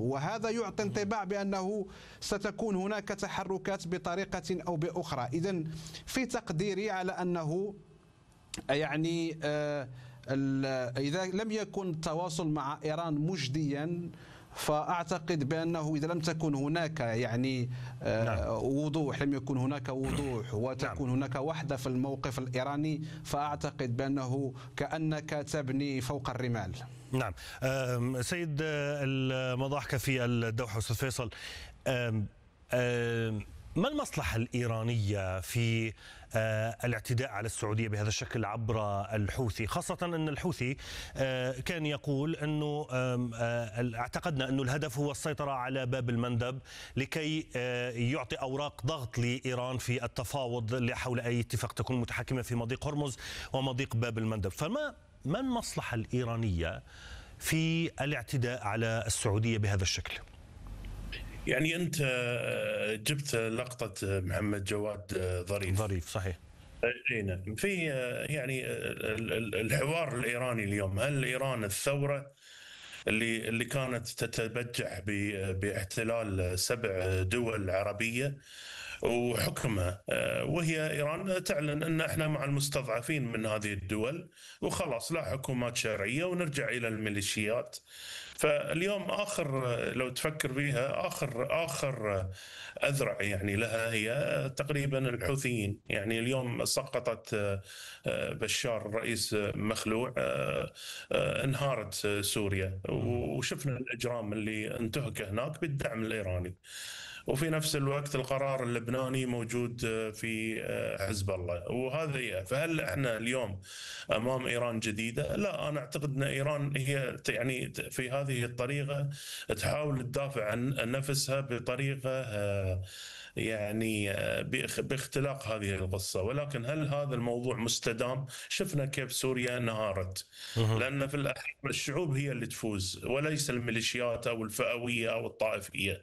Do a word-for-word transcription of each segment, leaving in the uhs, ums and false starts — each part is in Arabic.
وهذا يعطي انطباع بأنه ستكون هناك تحركات بطريقة أو بأخرى. إذن في تقديري على أنه يعني إذا لم يكن التواصل مع إيران مجديا، فأعتقد بأنه إذا لم تكن هناك يعني نعم. وضوح، لم يكن هناك وضوح وتكون نعم. هناك وحدة في الموقف الإيراني، فأعتقد بأنه كأنك تبني فوق الرمال. نعم. سيد المضاحكة في الدوحة أستاذ فيصل، أم أم ما المصلحة الإيرانية في الاعتداء على السعودية بهذا الشكل عبر الحوثي، خاصة أن الحوثي كان يقول أنه اعتقدنا أنه الهدف هو السيطرة على باب المندب لكي يعطي أوراق ضغط لإيران في التفاوض حول أي اتفاق تكون متحكمة في مضيق هرمز ومضيق باب المندب. فما ما المصلحة الإيرانية في الاعتداء على السعودية بهذا الشكل؟ يعني أنت جبت لقطة محمد جواد ظريف. ظريف صحيح. اي نعم. في يعني الحوار الإيراني اليوم، هل إيران الثورة اللي اللي كانت تتبجح باحتلال سبع دول عربية وحكمها، وهي إيران تعلن أن احنا مع المستضعفين من هذه الدول وخلاص لا حكومات شرعية ونرجع إلى الميليشيات. فاليوم آخر لو تفكر فيها آخر آخر أذرع يعني لها هي تقريبا الحوثيين. يعني اليوم سقطت بشار الرئيس مخلوع، انهارت سوريا وشفنا الإجرام اللي انتهك هناك بالدعم الإيراني، وفي نفس الوقت القرار اللبناني موجود في حزب الله وهذا. فهل احنا اليوم امام ايران جديده؟ لا، انا اعتقد ان ايران هي يعني في هذه الطريقه تحاول تدافع عن نفسها بطريقه يعني باختلاق هذه القصه. ولكن هل هذا الموضوع مستدام؟ شفنا كيف سوريا انهارت، لان في الاخير الشعوب هي اللي تفوز وليس الميليشيات او الفئويه او الطائفيه.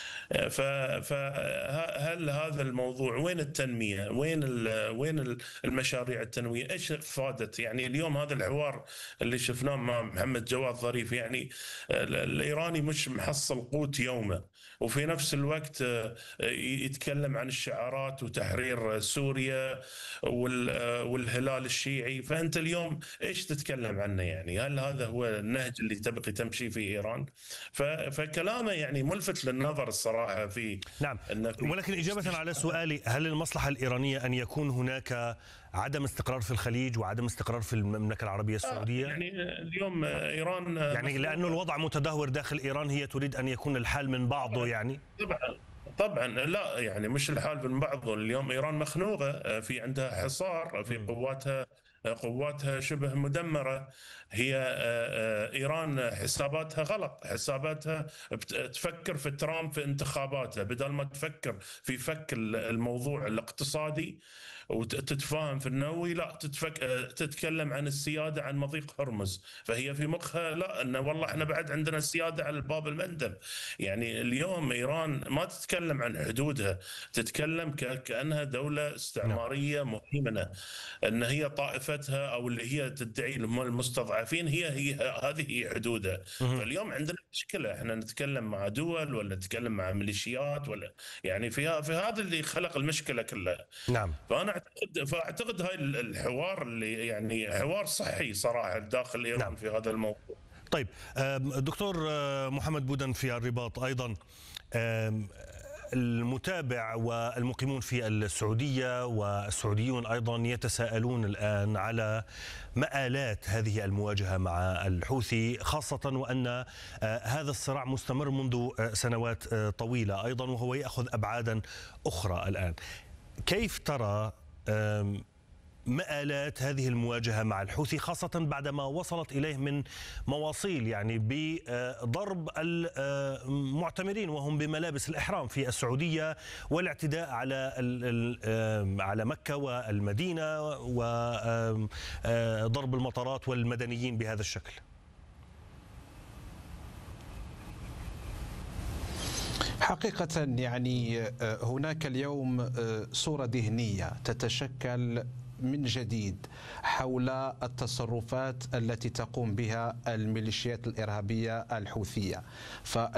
فهل هذا الموضوع وين التنمية؟ وين وين المشاريع التنموية؟ ايش فادت؟ يعني اليوم هذا الحوار اللي شفناه مع محمد جواد ظريف، يعني الإيراني مش محصل قوت يومه، وفي نفس الوقت يتكلم عن الشعارات وتحرير سوريا والهلال الشيعي. فأنت اليوم ايش تتكلم عنه؟ يعني هل هذا هو النهج اللي تبقي تمشي في إيران؟ فكلامه يعني ملفت للنظر الصراحة في نعم. ولكن إجابة على سؤالي، هل المصلحة الإيرانية أن يكون هناك عدم استقرار في الخليج وعدم استقرار في المملكة العربية السعودية؟ يعني اليوم إيران يعني لأنه الوضع متدهور داخل إيران هي تريد أن يكون الحال من بعضه يعني؟ طبعا طبعا لا، يعني مش الحال من بعضه. اليوم إيران مخنوقة، في عندها حصار في قواتها قواتها شبه مدمرة. هي إيران حساباتها غلط، حساباتها تفكر في ترامب في انتخاباتها بدل ما تفكر في فك الموضوع الاقتصادي وتتفاهم في النووي. لا، تتفك تتكلم عن السيادة عن مضيق هرمز. فهي في مخها لا، أن والله احنا بعد عندنا السيادة على الباب المندب. يعني اليوم إيران ما تتكلم عن حدودها، تتكلم كأنها دولة استعمارية مهيمنة، أن هي طائفتها أو اللي هي تدعي هم المستضعفين هي هي هذه هي حدودها. فاليوم عندنا مشكلة، احنا نتكلم مع دول ولا نتكلم مع ميليشيات ولا يعني في في هذا اللي خلق المشكلة كلها. نعم. فأنا أعتقد فأعتقد هاي الحوار اللي يعني حوار صحي صراحة داخل إيران. نعم. في هذا الموضوع. طيب دكتور محمد بودن في الرباط أيضا، المتابع والمقيمون في السعودية والسعوديون أيضا يتساءلون الآن على مآلات هذه المواجهة مع الحوثي، خاصة وأن هذا الصراع مستمر منذ سنوات طويلة أيضا وهو يأخذ أبعادا أخرى الآن. كيف ترى مآلات هذه المواجهة مع الحوثي، خاصة بعدما وصلت إليه من مواصيل يعني بضرب المعتمرين وهم بملابس الإحرام في السعودية والاعتداء على على مكة والمدينة وضرب المطارات والمدنيين بهذا الشكل؟ حقيقة يعني هناك اليوم صورة ذهنية تتشكل من جديد حول التصرفات التي تقوم بها الميليشيات الإرهابية الحوثية.